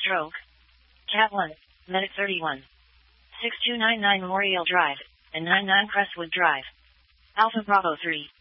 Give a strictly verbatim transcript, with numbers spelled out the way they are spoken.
stroke. Cat one, Medic thirty-one. six two nine nine Memorial Drive, and nine nine Crestwood Drive. Alpha Bravo three.